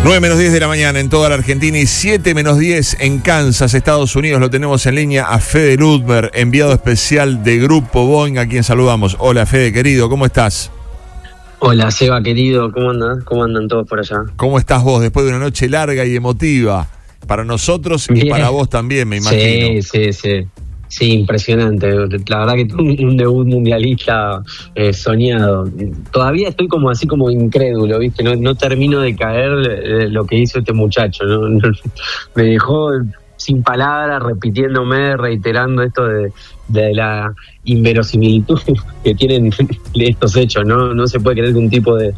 9:10 de la mañana en toda la Argentina y 7:10 en Kansas, Estados Unidos. Lo tenemos en línea a Fede Ludmer, enviado especial de Grupo Boeing, a quien saludamos. Hola Fede, querido, ¿cómo estás? Hola Seba, querido, ¿cómo andan? ¿Cómo andan todos por allá? ¿Cómo estás vos después de una noche larga y emotiva? Para nosotros y Bien. para vos también, me imagino. Sí, impresionante. La verdad que un debut mundialista soñado. Todavía estoy como así como incrédulo, ¿viste? No termino de caer lo que hizo este muchacho, ¿no? Me dejó sin palabras, repitiéndome, reiterando esto de la inverosimilitud que tienen estos hechos, ¿no? No se puede creer que un tipo de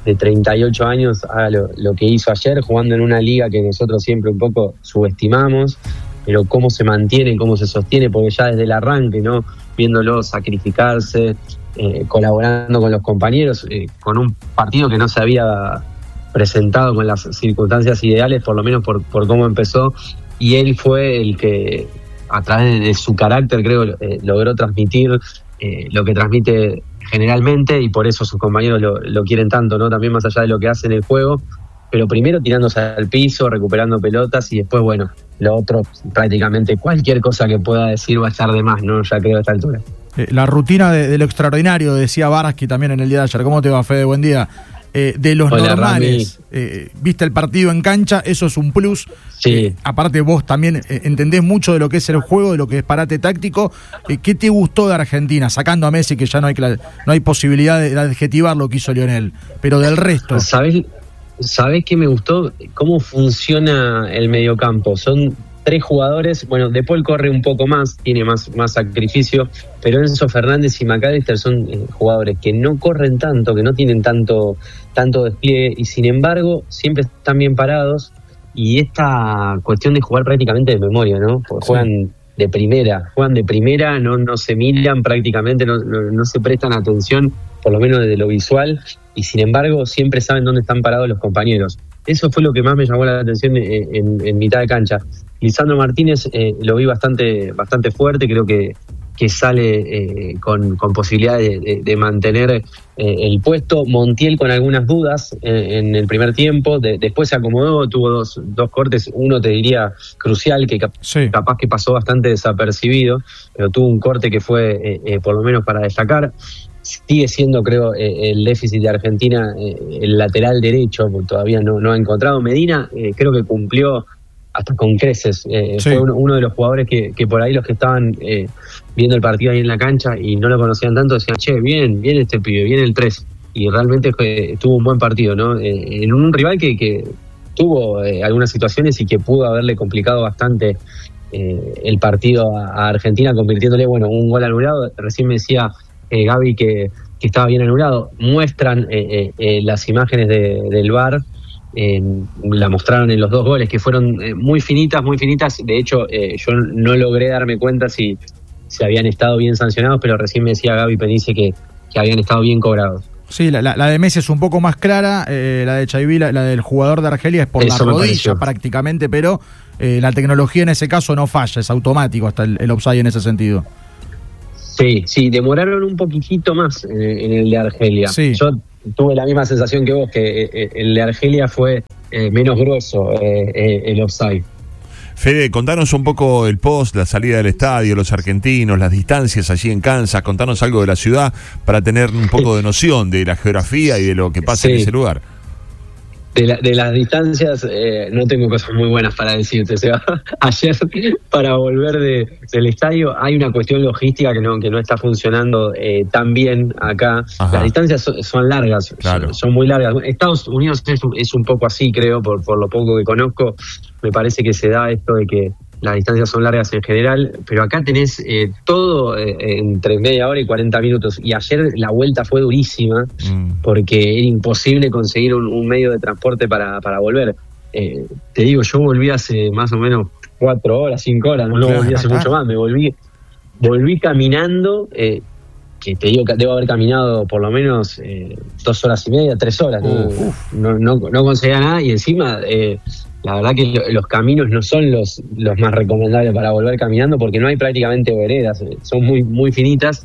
38 años haga lo que hizo ayer, jugando en una liga que nosotros siempre un poco subestimamos, pero cómo se mantiene, cómo se sostiene, porque ya desde el arranque, ¿no? Viéndolo sacrificarse, colaborando con los compañeros, con un partido que no se había presentado con las circunstancias ideales, por lo menos por cómo empezó, y él fue el que, a través de su carácter, creo, logró transmitir lo que transmite generalmente, y por eso sus compañeros lo quieren tanto, ¿no? También más allá de lo que hace en el juego, pero primero tirándose al piso, recuperando pelotas, y después, bueno, lo otro, prácticamente cualquier cosa que pueda decir va a estar de más, ¿no? Ya creo a esta altura. La rutina de lo extraordinario, decía Barsky también en el día de ayer. ¿Cómo te va, Fede? Buen día. De los Hola, normales, viste el partido en cancha, eso es un plus. Sí. Aparte vos también entendés mucho de lo que es el juego, de lo que es parate táctico. ¿Qué te gustó de Argentina? Sacando a Messi, que ya no hay posibilidad de adjetivar lo que hizo Lionel, pero del resto. ¿Sabés qué me gustó? Cómo funciona el mediocampo. Son 3 jugadores, bueno, De Paul corre un poco más, tiene más sacrificio, pero Enzo Fernández y McAllister son jugadores que no corren tanto, que no tienen tanto despliegue, y sin embargo siempre están bien parados, y esta cuestión de jugar prácticamente de memoria, ¿no? Porque juegan de primera, no se miran prácticamente, no se prestan atención, por lo menos desde lo visual, y sin embargo siempre saben dónde están parados los compañeros. Eso fue lo que más me llamó la atención en mitad de cancha. Lisandro Martínez lo vi bastante fuerte, creo que sale con posibilidades de mantener el puesto. Montiel con algunas dudas en el primer tiempo, después se acomodó, tuvo dos cortes, uno te diría crucial, que capaz que pasó bastante desapercibido, pero tuvo un corte que fue por lo menos para destacar. Sigue siendo, creo, el déficit de Argentina, el lateral derecho, porque todavía no ha encontrado. Medina creo que cumplió hasta con creces. Fue uno de los jugadores que por ahí los que estaban viendo el partido ahí en la cancha y no lo conocían tanto, decían, che, bien este pibe, bien el 3. Y realmente tuvo un buen partido, ¿no? En un rival que tuvo algunas situaciones y que pudo haberle complicado bastante el partido a Argentina, convirtiéndole, bueno, un gol anulado. Recién me decía Gaby que estaba bien anulado. Muestran las imágenes del VAR, la mostraron en los 2 goles, que fueron muy finitas. De hecho, yo no logré darme cuenta si habían estado bien sancionados, pero recién me decía Gaby Penice que habían estado bien cobrados. Sí, la de Messi es un poco más clara, la de Chaiví, la del jugador de Argelia es por la rodilla prácticamente, pero la tecnología en ese caso no falla, es automático hasta el offside en ese sentido. Sí, demoraron un poquitito más en el de Argelia. Sí. Yo tuve la misma sensación que vos, que el de Argelia fue menos grueso el offside. Fede, contanos un poco el post, la salida del estadio, los argentinos, las distancias allí en Kansas, contanos algo de la ciudad para tener un poco de noción de la geografía y de lo que pasa en ese lugar. De las distancias no tengo cosas muy buenas para decirte, Seba. Ayer, para volver del estadio, hay una cuestión logística que no está funcionando tan bien acá. Ajá. Las distancias son largas, claro. son muy largas. Estados Unidos es un poco así, creo, por lo poco que conozco. Me parece que se da esto de que las distancias son largas en general, pero acá tenés todo entre media hora y 40 minutos. Y ayer la vuelta fue durísima, porque era imposible conseguir un medio de transporte para volver. Te digo, yo volví hace más o menos 4 horas, 5 horas, no volví hace mucho más. Me volví caminando, que te digo que debo haber caminado por lo menos 2 horas y media, 3 horas. No conseguía nada, y encima... la verdad que los caminos no son los más recomendables para volver caminando, porque no hay prácticamente veredas, son muy, muy finitas.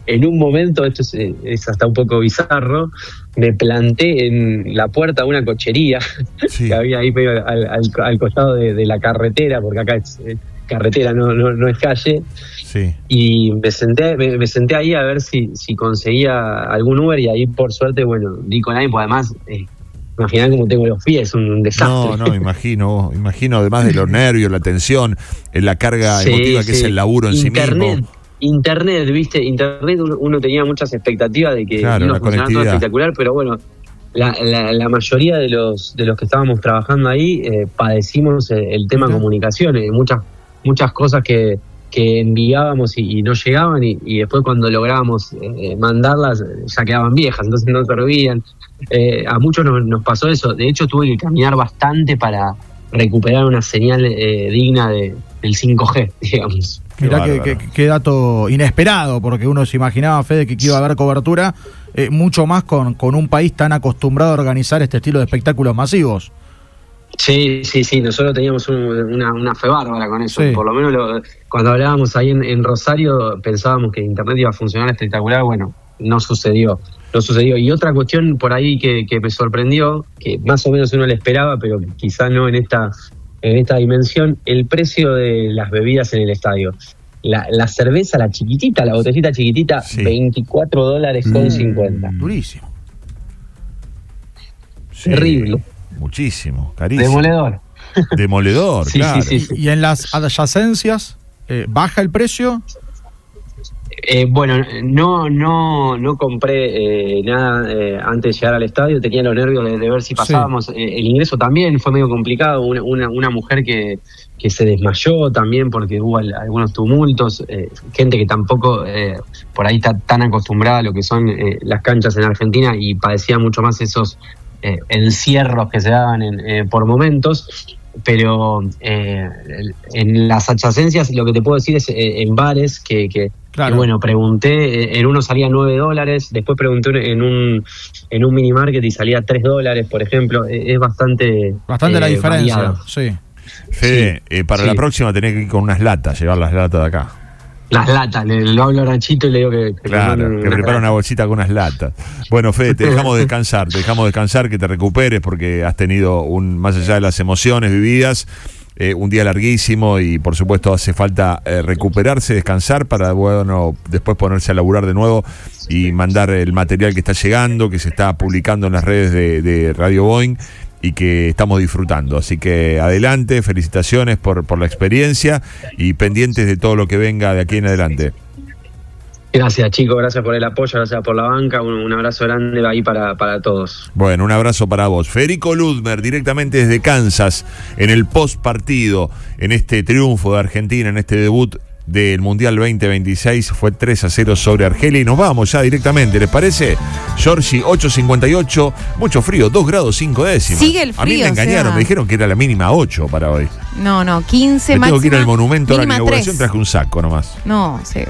en un momento, esto es hasta un poco bizarro, me planté en la puerta de una cochería que había ahí medio al costado de la carretera, porque acá es carretera, no es calle. Sí. Y me senté ahí a ver si conseguía algún Uber, y ahí por suerte, bueno, di con alguien, pues además, imaginá cómo tengo los pies, un desastre. No, imagino además de los nervios, la tensión, la carga emotiva que es el laburo en sí mismo. Internet, ¿viste? Internet, uno tenía muchas expectativas de que iba a funcionar todo espectacular, pero bueno, la mayoría de los que estábamos trabajando ahí padecimos el tema comunicaciones, muchas cosas que enviábamos y no llegaban, y después cuando lográbamos mandarlas ya quedaban viejas, entonces no servían. A muchos nos pasó eso. De hecho, tuve que caminar bastante para recuperar una señal digna del 5G, digamos. Mirá qué dato inesperado, porque uno se imaginaba, Fede, que iba a haber cobertura, mucho más con un país tan acostumbrado a organizar este estilo de espectáculos masivos. Sí, nosotros teníamos una fe bárbara con eso. Sí. Por lo menos cuando hablábamos ahí en Rosario pensábamos que Internet iba a funcionar espectacular. Bueno, no sucedió. Y otra cuestión por ahí que me sorprendió, que más o menos uno le esperaba, pero quizá no en esta dimensión, el precio de las bebidas en el estadio. La cerveza, la chiquitita, la botellita chiquitita, sí. $24.50. Durísimo. Sí. Terrible. Muchísimo, carísimo. Demoledor, sí, claro. Sí. ¿Y en las adyacencias baja el precio? Bueno, no compré nada antes de llegar al estadio. Tenía los nervios de ver si pasábamos. Sí. El ingreso también fue medio complicado. Una mujer que se desmayó también porque hubo algunos tumultos. Gente que tampoco por ahí está tan acostumbrada a lo que son las canchas en Argentina, y padecía mucho más esos encierros que se daban por momentos. Pero en las adyacencias lo que te puedo decir es en bares que claro. Bueno, pregunté, en uno salía $9, después pregunté en un minimarket y salía $3, por ejemplo. Es bastante la diferencia, variado. Sí. Fede, para la próxima tenés que ir con unas latas, llevar las latas de acá. Las latas, lo hablo a Ranchito y le digo que claro, que prepara una bolsita con unas latas. Bueno, Fede, te dejamos descansar, que te recuperes, porque has tenido más allá de las emociones vividas, un día larguísimo, y por supuesto hace falta recuperarse, descansar, para después ponerse a laburar de nuevo y mandar el material que está llegando, que se está publicando en las redes de Radio Boeing y que estamos disfrutando. Así que adelante, felicitaciones por la experiencia y pendientes de todo lo que venga de aquí en adelante. Gracias, chicos, gracias por el apoyo, gracias por la banca, un abrazo grande ahí para todos. Bueno, un abrazo para vos. Federico Ludmer, directamente desde Kansas, en el post partido, en este triunfo de Argentina, en este debut del Mundial 2026, fue 3-0 sobre Argelia, y nos vamos ya directamente, ¿les parece? Giorgi, 8:58, mucho frío, 2 grados 5 décimas. Sigue el frío. A mí me engañaron, me dijeron que era la mínima 8 para hoy. No, 15 máxima. Tengo que ir al monumento a la inauguración, 3. traje un saco nomás. No, sí.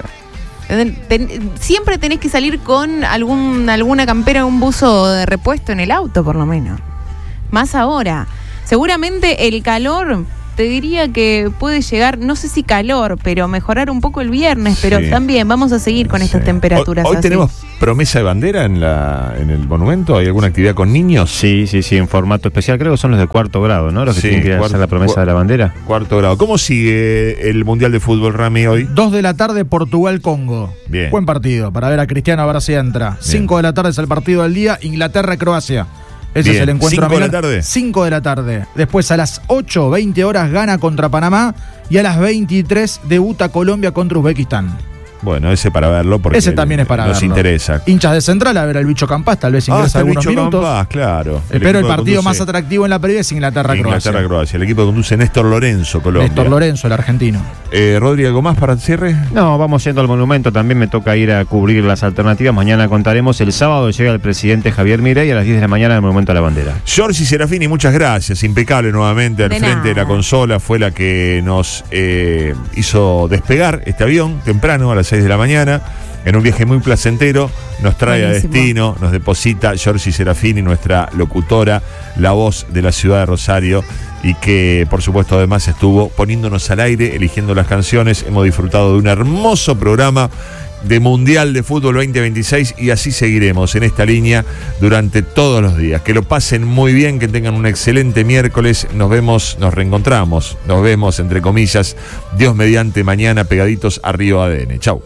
Siempre tenés que salir con alguna campera, un buzo de repuesto en el auto, por lo menos. Más ahora. Seguramente el calor, te diría que puede llegar, no sé si calor, pero mejorar un poco el viernes, pero sí. También vamos a seguir con estas temperaturas. Hoy así. ¿Tenemos promesa de bandera en el monumento? ¿Hay alguna actividad con niños? Sí, en formato especial. Creo que son los de 4º grado, ¿no? Los que tienen que hacer la promesa de la bandera. 4º grado. ¿Cómo sigue el Mundial de Fútbol, Rami, hoy? 2 de la tarde, Portugal-Congo. Bien. Buen partido para ver a Cristiano, a ver si entra. 5 de la tarde es el partido del día, Inglaterra-Croacia. Ese es el encuentro. 5 de la tarde. 5 de la tarde. Después a las 8:20 horas gana contra Panamá, y a las 23 debuta Colombia contra Uzbekistán. Bueno, ese para verlo, porque ese también es para nos verlo. interesa. Hinchas de Central a ver al Bicho Campás, tal vez ingresa algunos minutos. Campás, claro. Pero el partido más atractivo en la previa es Inglaterra-Croacia. El equipo que conduce Néstor Lorenzo, Colombia. Néstor Lorenzo, el argentino. Rodri, ¿algo más para el cierre? No, vamos yendo al monumento. También me toca ir a cubrir las alternativas. Mañana contaremos. El sábado llega el presidente Javier Milei a las 10 de la mañana en el Monumento a la Bandera. Giorgi Serafini, muchas gracias. Impecable nuevamente al frente de la consola. Fue la que nos hizo despegar este avión temprano a las 6 de la mañana. En un viaje muy placentero, nos trae buenísimo. A destino, nos deposita Giorgi Serafini, nuestra locutora, la voz de la ciudad de Rosario, y que por supuesto además estuvo poniéndonos al aire, eligiendo las canciones. Hemos disfrutado de un hermoso programa de Mundial de Fútbol 2026 y así seguiremos en esta línea durante todos los días. Que lo pasen muy bien, que tengan un excelente miércoles. Nos vemos, nos reencontramos, nos vemos entre comillas, Dios mediante, mañana pegaditos a Río ADN. Chau.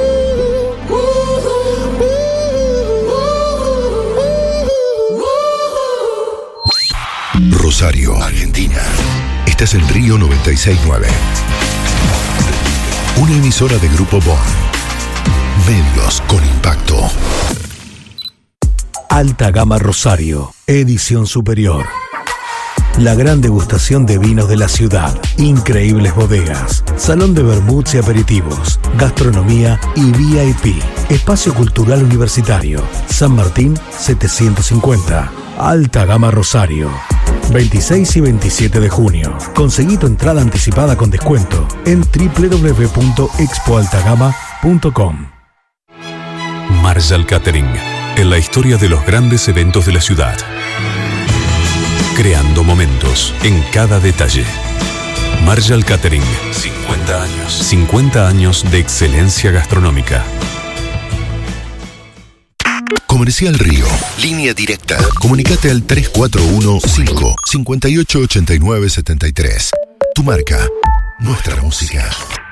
Rosario, Argentina. Estás en Río 96.9. Una emisora de Grupo Bon. Medios con impacto. Alta Gama Rosario, edición superior. La gran degustación de vinos de la ciudad, increíbles bodegas, salón de vermuts y aperitivos, gastronomía y VIP. Espacio Cultural Universitario, San Martín 750. Alta Gama Rosario. 26 y 27 de junio. Conseguí tu entrada anticipada con descuento en www.expoaltagama.com. Marshall Catering, en la historia de los grandes eventos de la ciudad. Creando momentos en cada detalle. Marshall Catering, 50 años. 50 años de excelencia gastronómica. Comercial Río. Línea directa. Comunicate al 3415-588973. Tu marca. Nuestra música.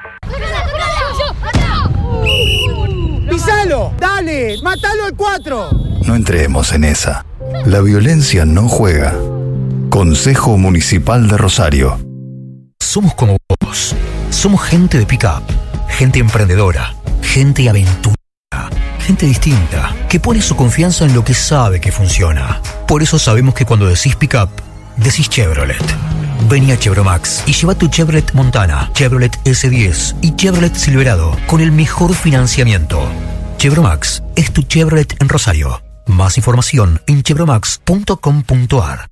¡Pisalo! ¡Dale! ¡Mátalo al 4! No entremos en esa. La violencia no juega. Consejo Municipal de Rosario. Somos como vos. Somos gente de pick-up. Gente emprendedora. Gente aventurera. Gente distinta, que pone su confianza en lo que sabe que funciona. Por eso sabemos que cuando decís pick-up, decís Chevrolet. Vení a Chevromax y lleva tu Chevrolet Montana, Chevrolet S10 y Chevrolet Silverado con el mejor financiamiento. Chevromax es tu Chevrolet en Rosario. Más información en chevromax.com.ar.